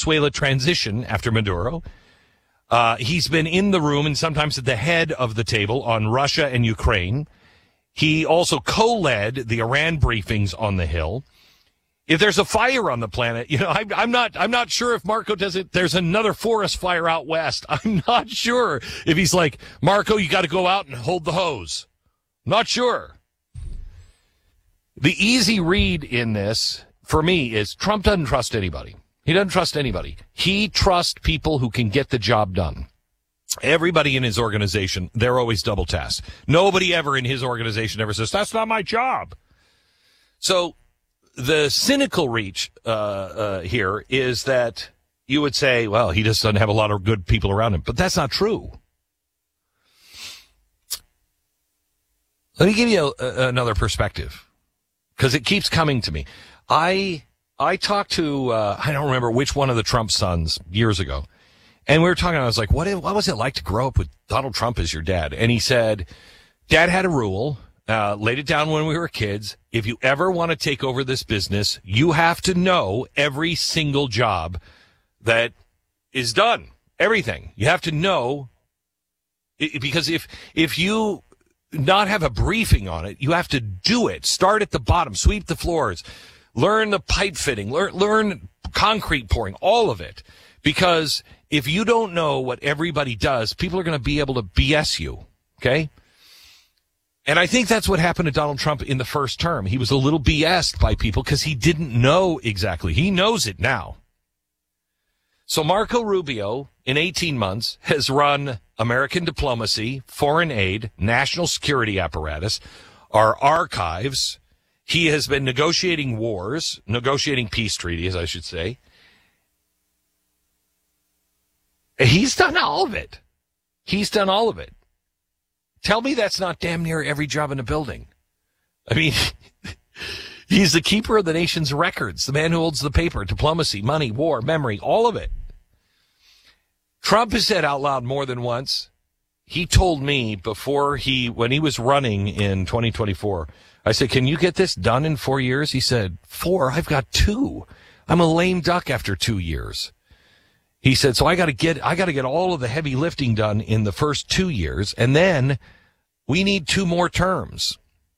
Venezuela transition after Maduro. He's been in the room and sometimes at the head of the table on Russia and Ukraine. He also co-led the Iran briefings on the Hill. If there's a fire on the planet, I'm not sure if Marco does it. There's another forest fire out west. I'm not sure if he's like, Marco, you got to go out and hold the hose. Not sure. The easy read in this, for me, is Trump doesn't trust anybody. He doesn't trust anybody. He trusts people who can get the job done. Everybody in his organization, they're always double tasked. Nobody ever in his organization ever says, that's not my job. So the cynical reach here is that you would say, well, he just doesn't have a lot of good people around him. But that's not true. Let me give you another perspective, because it keeps coming to me. I talked to, I don't remember which one of the Trump sons years ago. And we were talking, I was like, what was it like to grow up with Donald Trump as your dad? And he said, Dad had a rule, laid it down when we were kids. If you ever want to take over this business, you have to know every single job that is done. Everything. You have to know, because if you not have a briefing on it, you have to do it. Start at the bottom, sweep the floors. Learn the pipe fitting, learn concrete pouring, all of it. Because if you don't know what everybody does, people are going to be able to BS you, okay? And I think that's what happened to Donald Trump in the first term. He was a little BS'd by people because he didn't know exactly. He knows it now. So Marco Rubio, in 18 months, has run American diplomacy, foreign aid, national security apparatus, our archives. He has been negotiating peace treaties, I should say. He's done all of it. Tell me that's not damn near every job in the building. I mean, he's the keeper of the nation's records, the man who holds the paper, diplomacy, money, war, memory, all of it. Trump has said out loud more than once. He told me when he was running in 2024, I said, can you get this done in 4 years? He said, 4? I've got 2. I'm a lame duck after 2 years. He said, so I got to get all of the heavy lifting done in the first 2 years, and then we need 2 more terms.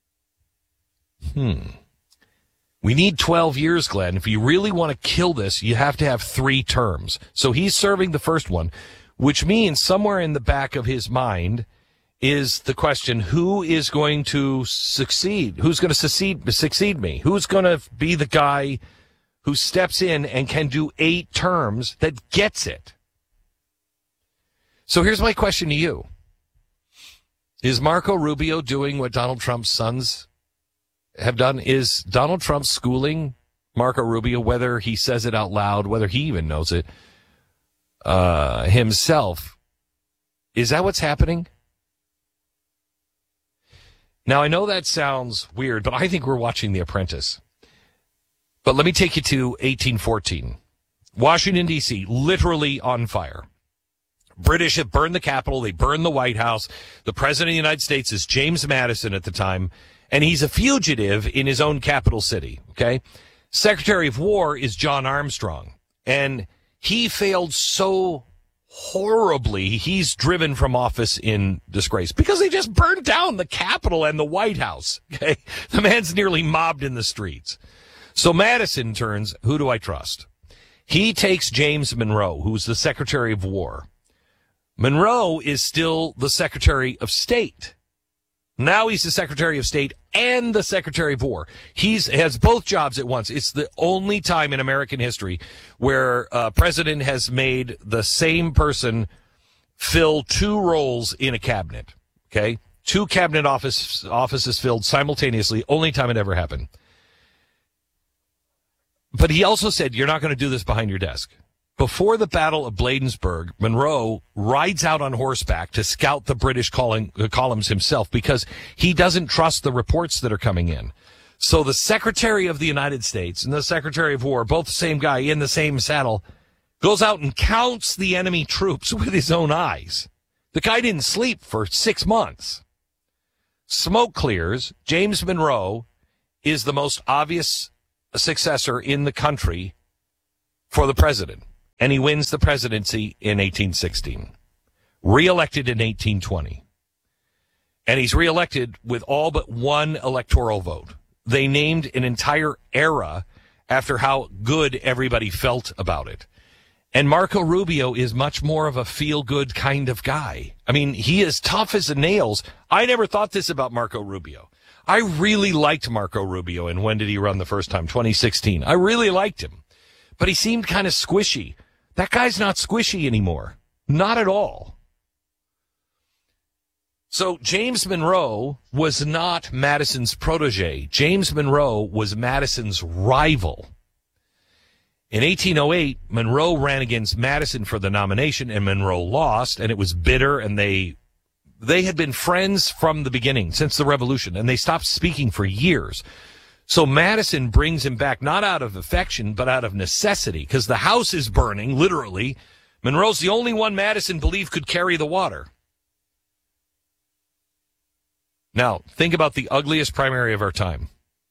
We need 12 years, Glenn. If you really want to kill this, you have to have 3 terms. So he's serving the first one, which means somewhere in the back of his mind is the question, who is going to succeed? Who's going to succeed me? Who's going to be the guy who steps in and can do 8 terms that gets it? So here's my question to you. Is Marco Rubio doing what Donald Trump's sons have done? Is Donald Trump schooling Marco Rubio, whether he says it out loud, whether he even knows it himself? Is that what's happening? Now, I know that sounds weird, but I think we're watching The Apprentice. But let me take you to 1814. Washington, D.C., literally on fire. British have burned the Capitol. They burned the White House. The president of the United States is James Madison at the time, and he's a fugitive in his own capital city, okay? Secretary of War is John Armstrong, and he failed so horribly, he's driven from office in disgrace because they just burned down the Capitol and the White House, okay? The man's nearly mobbed in the streets. So Madison turns, who do I trust? He takes James Monroe, who's the Secretary of War. Monroe is still the Secretary of State. Now he's the Secretary of State and the Secretary of War. He has both jobs at once. It's the only time in American history where a president has made the same person fill 2 roles in a cabinet. Okay? 2 cabinet offices filled simultaneously. Only time it ever happened. But he also said, you're not going to do this behind your desk. Before the Battle of Bladensburg, Monroe rides out on horseback to scout the British columns himself because he doesn't trust the reports that are coming in. So the Secretary of the United States and the Secretary of War, both the same guy in the same saddle, goes out and counts the enemy troops with his own eyes. The guy didn't sleep for 6 months. Smoke clears. James Monroe is the most obvious successor in the country for the president. And he wins the presidency in 1816. Reelected in 1820. And he's reelected with all but one electoral vote. They named an entire era after how good everybody felt about it. And Marco Rubio is much more of a feel-good kind of guy. I mean, he is tough as the nails. I never thought this about Marco Rubio. I really liked Marco Rubio. And when did he run the first time? 2016. I really liked him. But he seemed kind of squishy. That guy's not squishy anymore. Not at all. So James Monroe was not Madison's protege. James Monroe was Madison's rival. In 1808, Monroe ran against Madison for the nomination, and Monroe lost, and it was bitter, and they had been friends from the beginning, since the Revolution, and they stopped speaking for years. So Madison brings him back, not out of affection, but out of necessity, because the house is burning, literally. Monroe's the only one Madison believed could carry the water. Now, think about the ugliest primary of our time.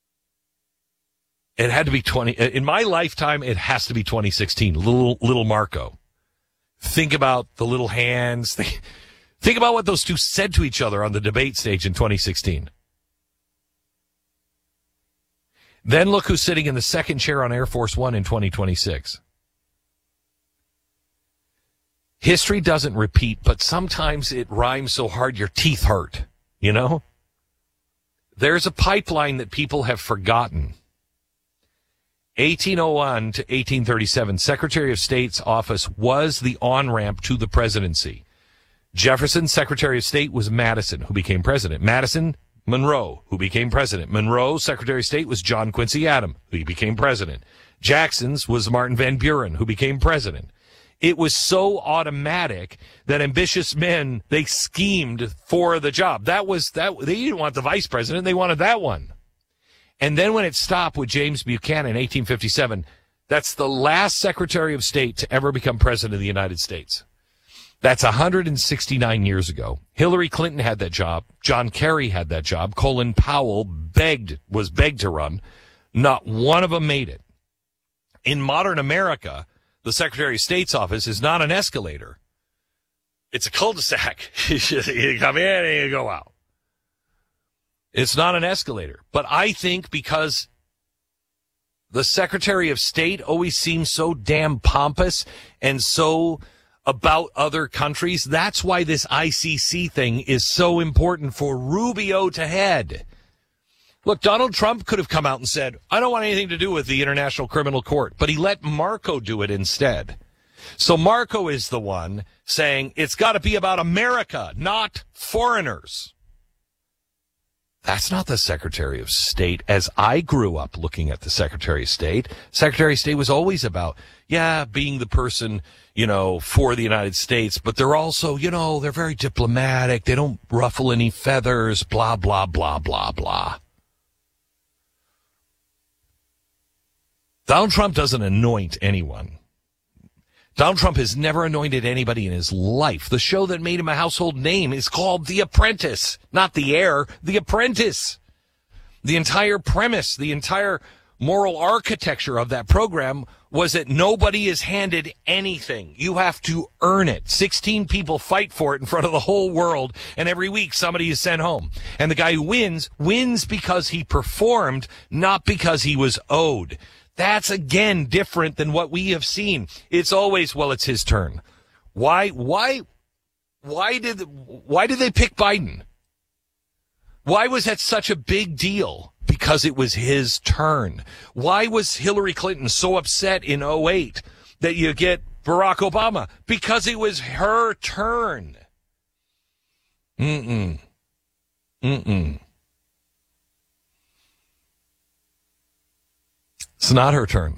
It had to be in my lifetime, it has to be 2016. Little Marco. Think about the little hands. Think about what those two said to each other on the debate stage in 2016. Then look who's sitting in the second chair on Air Force One in 2026. History doesn't repeat, but sometimes it rhymes so hard your teeth hurt, you know? There's a pipeline that people have forgotten. 1801 to 1837, Secretary of State's office was the on-ramp to the presidency. Jefferson, Secretary of State, was Madison, who became president. Madison, Monroe, who became president. Monroe, Secretary of State, was John Quincy Adams, who became president. Jackson's was Martin Van Buren, who became president. It was so automatic that ambitious men, they schemed for the job. They didn't want the vice president, they wanted that one. And then when it stopped with James Buchanan in 1857, that's the last Secretary of State to ever become president of the United States. That's 169 years ago. Hillary Clinton had that job. John Kerry had that job. Colin Powell was begged to run. Not one of them made it. In modern America, the Secretary of State's office is not an escalator. It's a cul-de-sac. You come in and you go out. It's not an escalator. But I think because the Secretary of State always seems so damn pompous and so about other countries, that's why this ICC thing is so important for Rubio to head. Look, Donald Trump could have come out and said, I don't want anything to do with the International Criminal Court, but he let Marco do it instead. So Marco is the one saying it's got to be about America, not foreigners. That's not the Secretary of State. As I grew up looking at the Secretary of State, Secretary of State was always about, being the person, for the United States, but they're also, they're very diplomatic. They don't ruffle any feathers, blah, blah, blah, blah, blah. Donald Trump doesn't anoint anyone. Donald Trump has never anointed anybody in his life. The show that made him a household name is called The Apprentice, not The Heir, The Apprentice. The entire premise, the entire moral architecture of that program was that nobody is handed anything. You have to earn it. 16 people fight for it in front of the whole world, and every week somebody is sent home. And the guy who wins because he performed, not because he was owed. That's, again, different than what we have seen. It's always, it's his turn. Why did they pick Biden? Why was that such a big deal? Because it was his turn. Why was Hillary Clinton so upset in 2008 that you get Barack Obama? Because it was her turn. It's not her turn.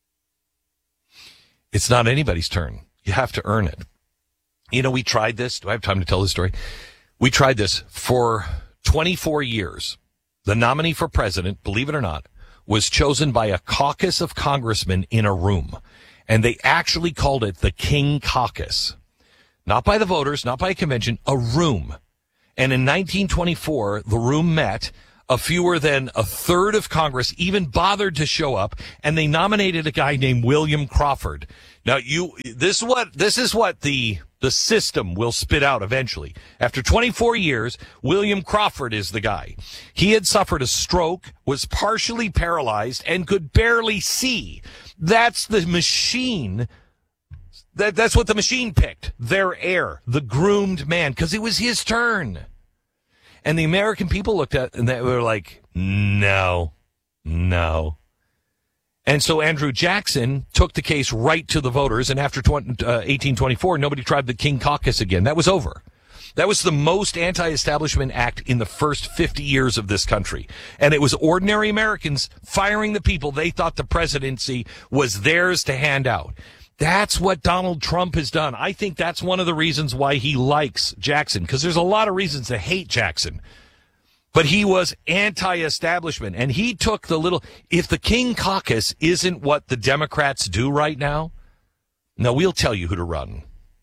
It's not anybody's turn. You have to earn it. We tried this. Do I have time to tell this story? We tried this for 24 years. The nominee for president, believe it or not, was chosen by a caucus of congressmen in a room. And they actually called it the King Caucus. Not by the voters, not by a convention, a room. And in 1924, the room met. Fewer than a third of Congress even bothered to show up, and they nominated a guy named William Crawford. Now, this is what the system will spit out eventually. After 24 years, William Crawford is the guy. He had suffered a stroke, was partially paralyzed, and could barely see. That's the machine. That's what the machine picked. Their heir, the groomed man, because it was his turn. And the American people looked at it and they were like, no. And so Andrew Jackson took the case right to the voters, and after 1824, nobody tried the King Caucus again. That was over. That was the most anti-establishment act in the first 50 years of this country. And it was ordinary Americans firing the people they thought the presidency was theirs to hand out. That's what Donald Trump has done. I think that's one of the reasons why he likes Jackson, because there's a lot of reasons to hate Jackson. But he was anti-establishment, and he took if the King Caucus isn't what the Democrats do right now, no, we'll tell you who to run.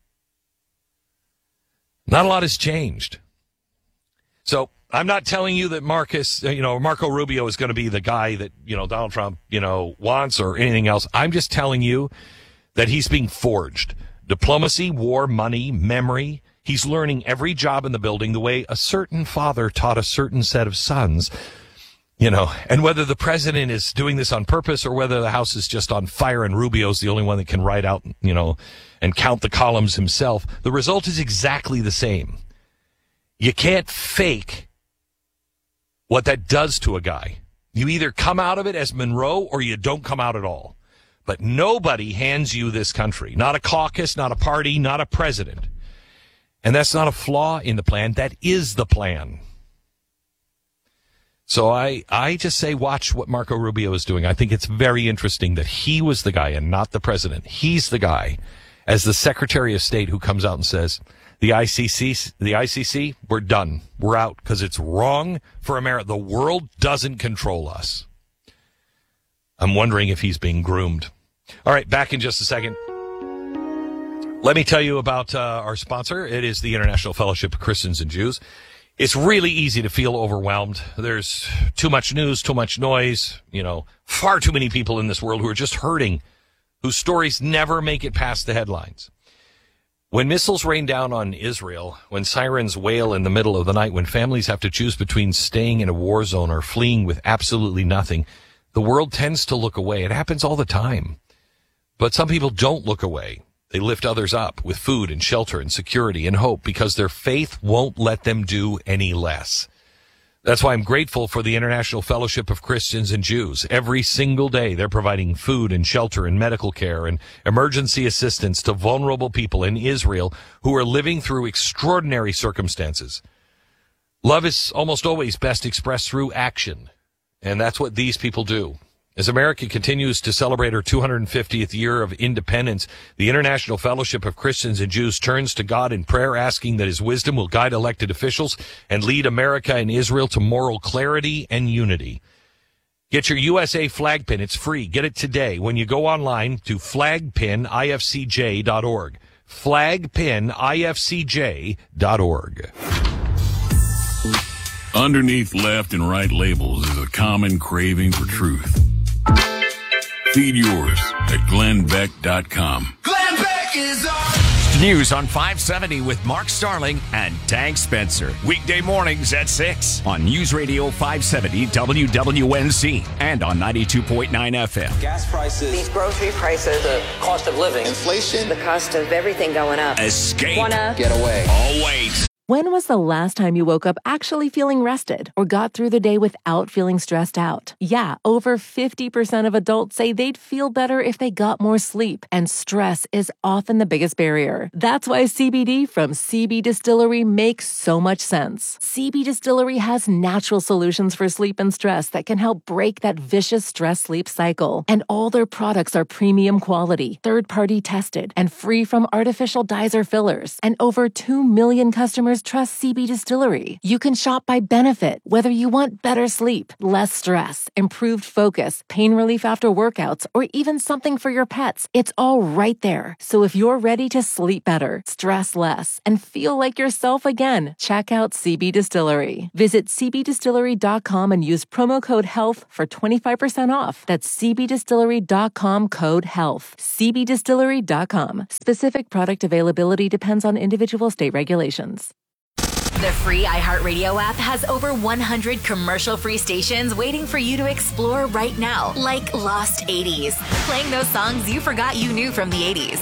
Not a lot has changed. So I'm not telling you that Marco Rubio is going to be the guy that, Donald Trump, wants or anything else. I'm just telling you that he's being forged. Diplomacy, war, money, memory. He's learning every job in the building the way a certain father taught a certain set of sons, and whether the president is doing this on purpose or whether the House is just on fire and Rubio's the only one that can write out, and count the columns himself, the result is exactly the same. You can't fake what that does to a guy. You either come out of it as Monroe or you don't come out at all. But nobody hands you this country. Not a caucus, not a party, not a president. And that's not a flaw in the plan. That is the plan. So I just say watch what Marco Rubio is doing. I think it's very interesting that he was the guy and not the president. He's the guy as the Secretary of State who comes out and says, the ICC, we're done. We're out because it's wrong for America. The world doesn't control us. I'm wondering if he's being groomed. All right, back in just a second. Let me tell you about our sponsor. It is the International Fellowship of Christians and Jews. It's really easy to feel overwhelmed. There's too much news, too much noise, far too many people in this world who are just hurting, whose stories never make it past the headlines. When missiles rain down on Israel, when sirens wail in the middle of the night, when families have to choose between staying in a war zone or fleeing with absolutely nothing, the world tends to look away. It happens all the time. But some people don't look away. They lift others up with food and shelter and security and hope because their faith won't let them do any less. That's why I'm grateful for the International Fellowship of Christians and Jews. Every single day, they're providing food and shelter and medical care and emergency assistance to vulnerable people in Israel who are living through extraordinary circumstances. Love is almost always best expressed through action, and that's what these people do. As America continues to celebrate her 250th year of independence, the International Fellowship of Christians and Jews turns to God in prayer, asking that his wisdom will guide elected officials and lead America and Israel to moral clarity and unity. Get your USA flag pin. It's free. Get it today when you go online to flagpinifcj.org. Flagpinifcj.org. Underneath left and right labels is a common craving for truth. Feed yours at glennbeck.com. Glenn Beck is on. News on 570 with Mark Starling and Tank Spencer. Weekday mornings at 6 on News Radio 570 WWNC and on 92.9 FM. Gas prices, these grocery prices, the cost of living, Inflation, the cost of everything going up. Escape. get away. Oh, wait. When was the last time you woke up actually feeling rested or got through the day without feeling stressed out? Yeah, over 50% of adults say they'd feel better if they got more sleep, and stress is often the biggest barrier. That's why CBD from CB Distillery makes so much sense. CB Distillery has natural solutions for sleep and stress that can help break that vicious stress-sleep cycle. And all their products are premium quality, third-party tested, and free from artificial dyes or fillers. And over 2 million customers customers trust CB Distillery. You can shop by benefit, whether you want better sleep, less stress, improved focus, pain relief after workouts, or even something for your pets. It's all right there. So if you're ready to sleep better, stress less, and feel like yourself again, check out CB Distillery. Visit cbdistillery.com and use promo code HEALTH for 25% off. That's cbdistillery.com, code HEALTH. cbdistillery.com. Specific product availability depends on individual state regulations. The free iHeartRadio app has over 100 commercial-free stations waiting for you to explore right now, like Lost 80s, playing those songs you forgot you knew from the 80s.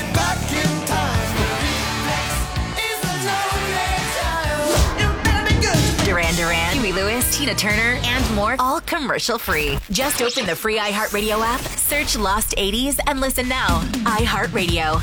Duran Duran, Huey Lewis, Tina Turner, and more, all commercial-free. Just open the free iHeartRadio app, search Lost 80s, and listen now. iHeartRadio.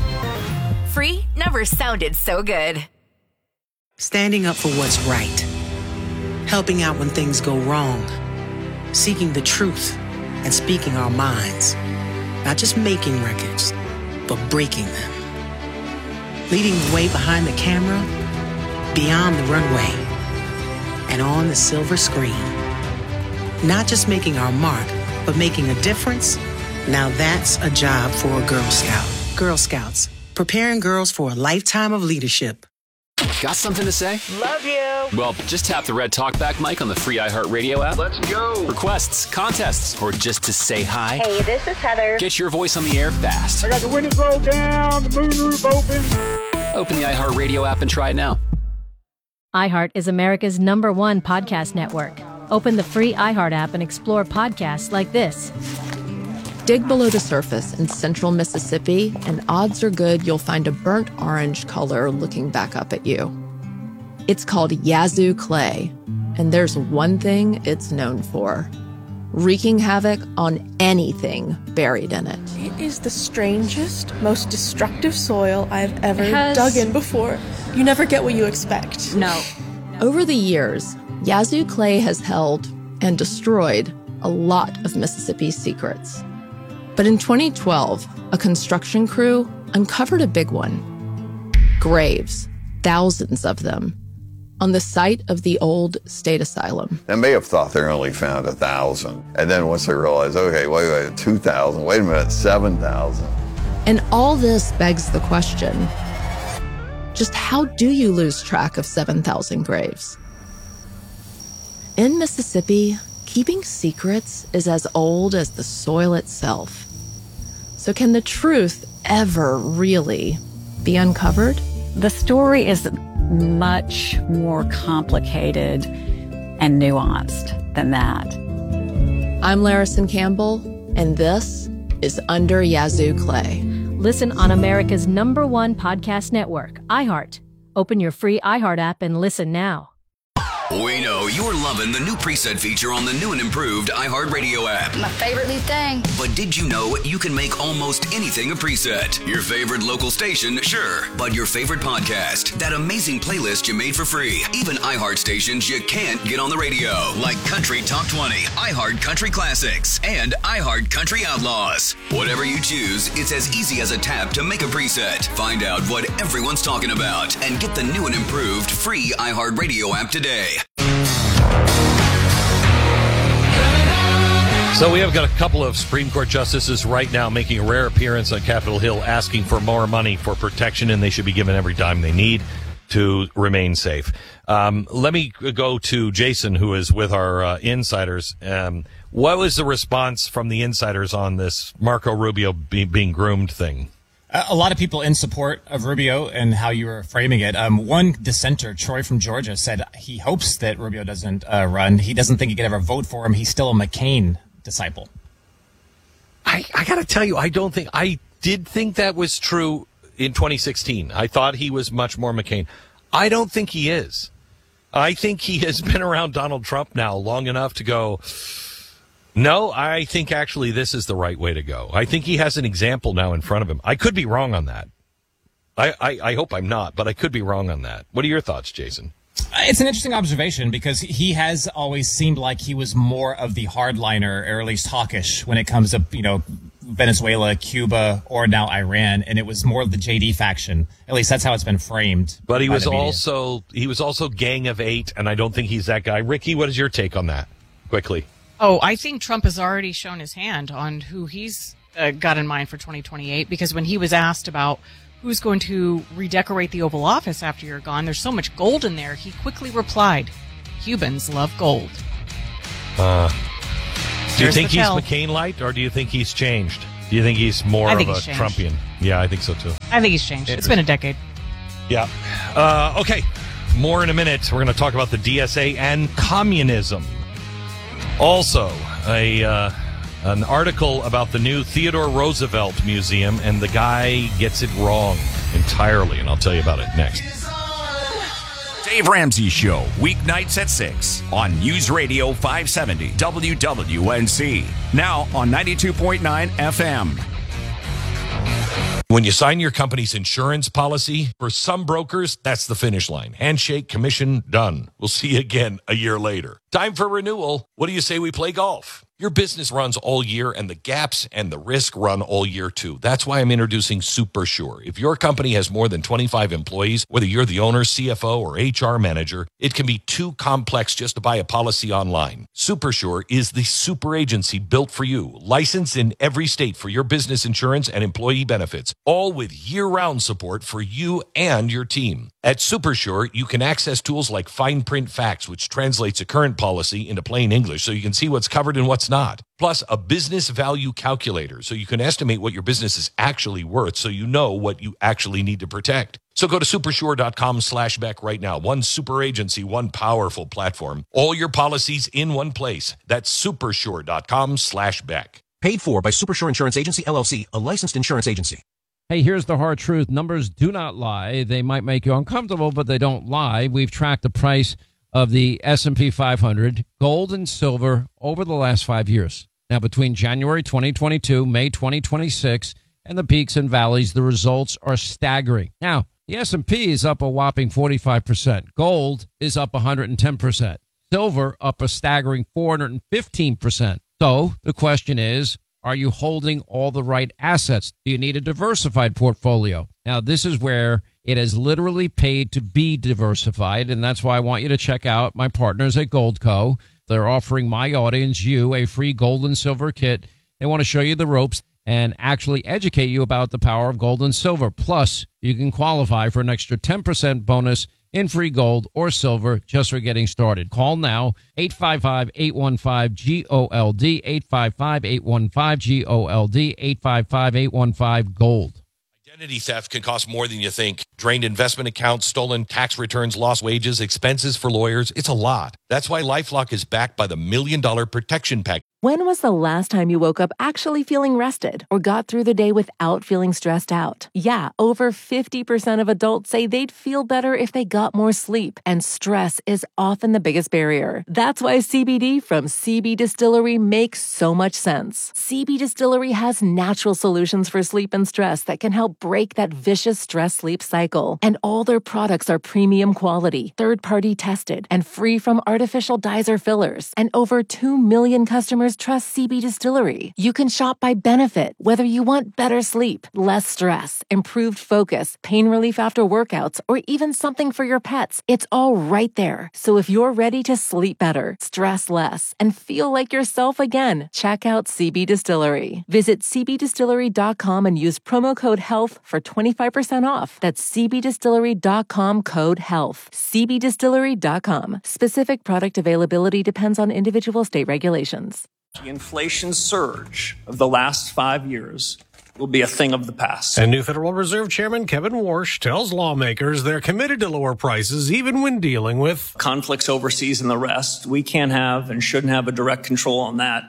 Free never sounded so good. Standing up for what's right. Helping out when things go wrong. Seeking the truth and speaking our minds. Not just making records, but breaking them. Leading the way behind the camera, beyond the runway, and on the silver screen. Not just making our mark, but making a difference. Now that's a job for a Girl Scout. Girl Scouts, preparing girls for a lifetime of leadership. Got something to say? Love you. Well, just tap the red talkback mic on the free iHeartRadio app. Let's go. Requests, contests, or just to say hi. Hey, this is Heather. Get your voice on the air fast. I got the windows rolled down, the moonroof open. Open the iHeartRadio app and try it now. iHeart is America's #1 podcast network. Open the free iHeart app and explore podcasts like this. Dig below the surface in central Mississippi, and odds are good you'll find a burnt orange color looking back up at you. It's called Yazoo clay, and there's one thing it's known for: wreaking havoc on anything buried in it. It is the strangest, most destructive soil I've ever dug in before. You never get what you expect. No. Over the years, Yazoo clay has held and destroyed a lot of Mississippi's secrets. But in 2012, a construction crew uncovered a big one. Graves, thousands of them, on the site of the old state asylum. They may have thought they only found 1,000. And then once they realized, okay, wait, 2,000, wait a minute, 7,000. And all this begs the question, just how do you lose track of 7,000 graves? In Mississippi, keeping secrets is as old as the soil itself. So can the truth ever really be uncovered? The story is much more complicated and nuanced than that. I'm Larison Campbell, and this is Under Yazoo Clay. Listen on America's #1 podcast network, iHeart. Open your free iHeart app and listen now. We know you're loving the new preset feature on the new and improved iHeartRadio app. My favorite new thing. But did you know you can make almost anything a preset? Your favorite local station, sure. But your favorite podcast, that amazing playlist you made for free. Even iHeart stations you can't get on the radio, like Country Top 20, iHeart Country Classics, and iHeart Country Outlaws. Whatever you choose, it's as easy as a tap to make a preset. Find out what everyone's talking about and get the new and improved free iHeartRadio app today. So we have got a couple of Supreme Court justices right now making a rare appearance on Capitol Hill asking for more money for protection, and they should be given every dime they need to remain safe. Let me go to Jason, who is with our insiders. What was the response from the insiders on this Marco Rubio being groomed thing? A lot of people in support of Rubio and how you were framing it. One dissenter, Troy from Georgia, said he hopes that Rubio doesn't run. He doesn't think he could ever vote for him. He's still a McCain disciple. I got to tell you, I did think that was true in 2016. I thought he was much more McCain. I don't think he is. I think he has been around Donald Trump now long enough to go, no, I think actually this is the right way to go. I think he has an example now in front of him. I could be wrong on that. I hope I'm not, but I could be wrong on that. What are your thoughts, Jason? It's an interesting observation because he has always seemed like he was more of the hardliner, or at least hawkish, when it comes to, Venezuela, Cuba, or now Iran, and it was more of the JD faction. At least that's how it's been framed. But he was also Gang of Eight, and I don't think he's that guy. Ricky, what is your take on that? Quickly. Oh, I think Trump has already shown his hand on who he's got in mind for 2028, because when he was asked about who's going to redecorate the Oval Office after you're gone, there's so much gold in there, he quickly replied, Cubans love gold. Do you think he's McCain-lite, or do you think he's changed? Do you think he's more of a Trumpian? Yeah, I think so, too. I think he's changed. It's been a decade. Yeah. Okay. More in a minute. We're going to talk about the DSA and communism. Also, an article about the new Theodore Roosevelt Museum, and the guy gets it wrong entirely, and I'll tell you about it next. Dave Ramsey Show, weeknights at 6 on News Radio 570 WWNC. Now on 92.9 FM. When you sign your company's insurance policy, for some brokers, that's the finish line. Handshake, commission, done. We'll see you again a year later. Time for renewal. What do you say we play golf? Your business runs all year, and the gaps and the risk run all year, too. That's why I'm introducing SuperSure. If your company has more than 25 employees, whether you're the owner, CFO, or HR manager, it can be too complex just to buy a policy online. SuperSure is the super agency built for you, licensed in every state for your business insurance and employee benefits, all with year-round support for you and your team. At SuperSure, you can access tools like Fine Print Facts, which translates a current policy into plain English so you can see what's covered and what's not. Plus, a business value calculator so you can estimate what your business is actually worth so you know what you actually need to protect. So go to supersure.com/Beck right now. One super agency, one powerful platform. All your policies in one place. That's supersure.com/Beck. Paid for by SuperSure Insurance Agency, LLC, a licensed insurance agency. Hey, here's the hard truth. Numbers do not lie. They might make you uncomfortable, but they don't lie. We've tracked the price of the S&P 500, gold and silver, over the last 5 years. Now, between January 2022, May 2026, and the peaks and valleys, the results are staggering. Now, the S&P is up a whopping 45%. Gold is up 110%. Silver up a staggering 415%. So the question is, are you holding all the right assets? Do you need a diversified portfolio? Now, this is where it has literally paid to be diversified, and that's why I want you to check out my partners at Goldco. They're offering my audience, you, a free gold and silver kit. They want to show you the ropes and actually educate you about the power of gold and silver. Plus, you can qualify for an extra 10% bonus in free gold or silver just for getting started. Call now, 855-815-GOLD, 855-815-GOLD, 855-815-GOLD. Identity theft can cost more than you think. Drained investment accounts, stolen tax returns, lost wages, expenses for lawyers. It's a lot. That's why LifeLock is backed by the $1 Million Protection Package. When was the last time you woke up actually feeling rested or got through the day without feeling stressed out? Yeah, over 50% of adults say they'd feel better if they got more sleep, and stress is often the biggest barrier. That's why CBD from CB Distillery makes so much sense. CB Distillery has natural solutions for sleep and stress that can help break that vicious stress-sleep cycle. And all their products are premium quality, third-party tested, and free from artificial dyes or fillers. And over 2 million customers trust CB Distillery. You can shop by benefit, whether you want better sleep, less stress, improved focus, pain relief after workouts, or even something for your pets. It's all right there. So if you're ready to sleep better, stress less, and feel like yourself again, check out CB Distillery. Visit cbdistillery.com and use promo code HEALTH for 25% off. That's cbdistillery.com, code HEALTH. cbdistillery.com. Specific product availability depends on individual state regulations. The inflation surge of the last 5 years will be a thing of the past. And new Federal Reserve Chairman Kevin Warsh tells lawmakers they're committed to lower prices even when dealing with conflicts overseas and the rest. We can't have and shouldn't have a direct control on that.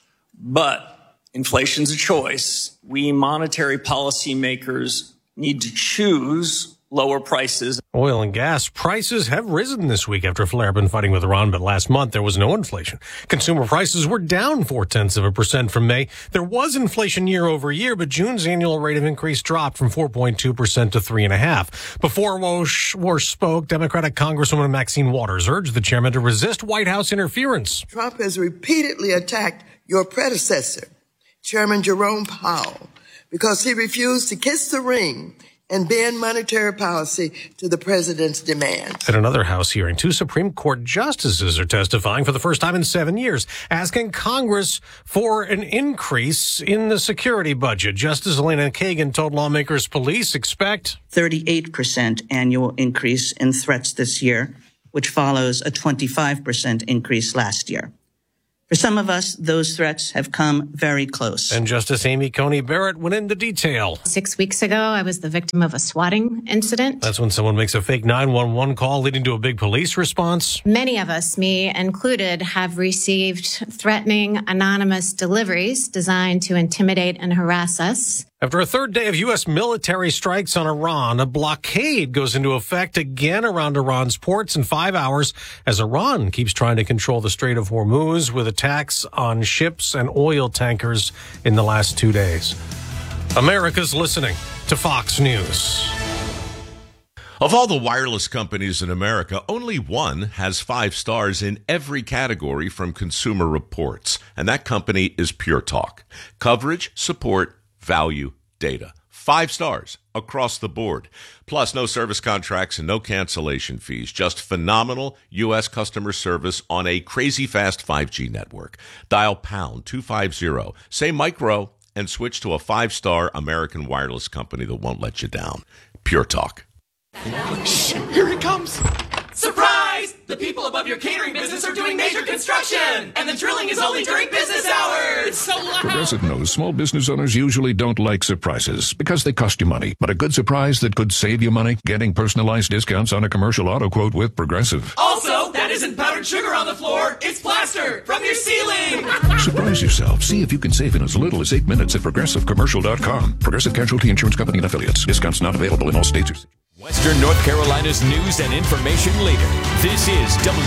But inflation's a choice. We monetary policymakers need to choose lower prices. Oil and gas prices have risen this week after a flare-up in fighting with Iran, but last month there was no inflation. Consumer prices were down 0.4% from May. There was inflation year over year, but June's annual rate of increase dropped from 4.2% to 3.5%. Before Warsh spoke, Democratic Congresswoman Maxine Waters urged the chairman to resist White House interference. Trump has repeatedly attacked your predecessor Chairman Jerome Powell, because he refused to kiss the ring and bend monetary policy to the president's demands. At another House hearing, 2 Supreme Court justices are testifying for the first time in 7 years, asking Congress for an increase in the security budget. Justice Elena Kagan told lawmakers police expect 38% annual increase in threats this year, which follows a 25% increase last year. For some of us, those threats have come very close. And Justice Amy Coney Barrett went into detail. 6 weeks ago, I was the victim of a swatting incident. That's when someone makes a fake 911 call leading to a big police response. Many of us, me included, have received threatening anonymous deliveries designed to intimidate and harass us. After a third day of U.S. military strikes on Iran, a blockade goes into effect again around Iran's ports in 5 hours as Iran keeps trying to control the Strait of Hormuz with attacks on ships and oil tankers in the last 2 days. America's listening to Fox News. Of all the wireless companies in America, only one has 5 stars in every category from Consumer Reports, and that company is Pure Talk. Coverage, support, value, data. 5 stars across the board. Plus, no service contracts and no cancellation fees. Just phenomenal U.S. customer service on a crazy fast 5G network. Dial pound 250, say micro, and switch to a 5-star American wireless company that won't let you down. Pure Talk. Shh, here it comes. Surprise! The people above your catering business are doing major construction, and the drilling is only during business hours. It's so loud. Progressive knows small business owners usually don't like surprises because they cost you money. But a good surprise that could save you money? Getting personalized discounts on a commercial auto quote with Progressive. Also, that isn't powdered sugar on the floor. It's plaster from your ceiling. Surprise yourself. See if you can save in as little as 8 minutes at ProgressiveCommercial.com. Progressive Casualty Insurance Company and Affiliates. Discounts not available in all states. Western North Carolina's news and information leader. This is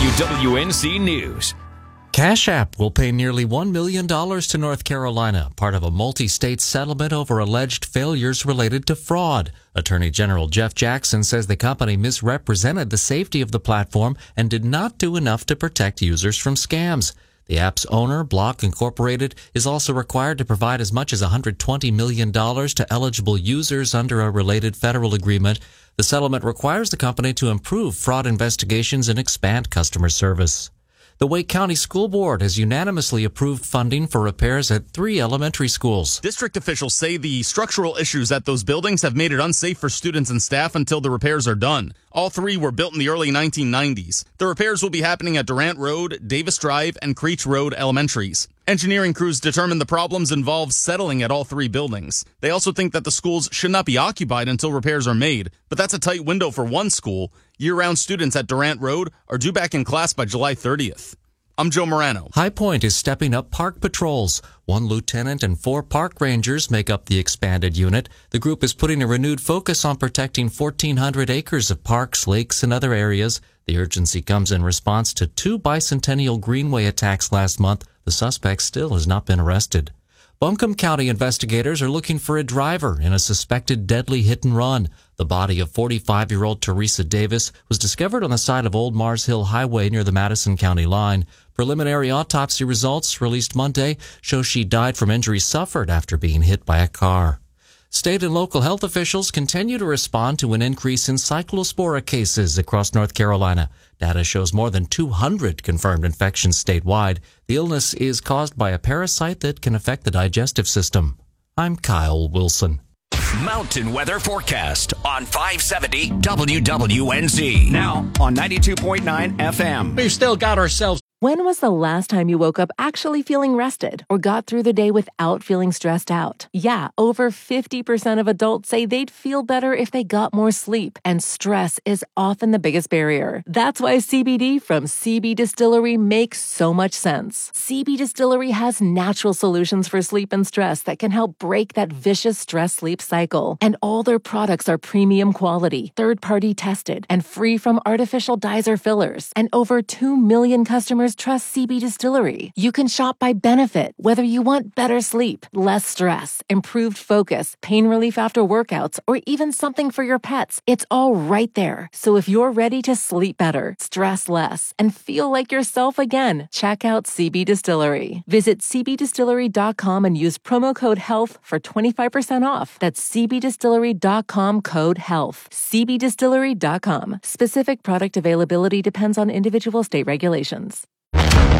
WWNC News. Cash App will pay nearly $1 million to North Carolina, part of a multi-state settlement over alleged failures related to fraud. Attorney General Jeff Jackson says the company misrepresented the safety of the platform and did not do enough to protect users from scams. The app's owner, Block Incorporated, is also required to provide as much as $120 million to eligible users under a related federal agreement. The settlement requires the company to improve fraud investigations and expand customer service. The Wake County School Board has unanimously approved funding for repairs at 3 elementary schools. District officials say the structural issues at those buildings have made it unsafe for students and staff until the repairs are done. All 3 were built in the early 1990s. The repairs will be happening at Durant Road, Davis Drive, and Creech Road elementaries. Engineering crews determined the problems involved settling at all 3 buildings. They also think that the schools should not be occupied until repairs are made, but that's a tight window for one school. Year-round students at Durant Road are due back in class by July 30th. I'm Joe Morano. High Point is stepping up park patrols. 1 lieutenant and 4 park rangers make up the expanded unit. The group is putting a renewed focus on protecting 1,400 acres of parks, lakes, and other areas. The urgency comes in response to 2 Bicentennial Greenway attacks last month. The suspect still has not been arrested. Buncombe County investigators are looking for a driver in a suspected deadly hit and run. The body of 45-year-old Teresa Davis was discovered on the side of Old Mars Hill Highway near the Madison County line. Preliminary autopsy results released Monday show she died from injuries suffered after being hit by a car. State and local health officials continue to respond to an increase in cyclospora cases across North Carolina. Data shows more than 200 confirmed infections statewide. The illness is caused by a parasite that can affect the digestive system. I'm Kyle Wilson. Mountain weather forecast on 570 WWNZ. Now on 92.9 FM. We've still got ourselves. When was the last time you woke up actually feeling rested or got through the day without feeling stressed out? Yeah, over 50% of adults say they'd feel better if they got more sleep, and stress is often the biggest barrier. That's why CBD from CB Distillery makes so much sense. CB Distillery has natural solutions for sleep and stress that can help break that vicious stress-sleep cycle. And all their products are premium quality, third-party tested, and free from artificial dyes or fillers. And over 2 million customers just trust CB Distillery. You can shop by benefit, whether you want better sleep, less stress, improved focus, pain relief after workouts, or even something for your pets. It's all right there. So if you're ready to sleep better, stress less, and feel like yourself again, check out CB Distillery. Visit cbdistillery.com and use promo code HEALTH for 25% off. That's cbdistillery.com, code HEALTH. cbdistillery.com. Specific product availability depends on individual state regulations.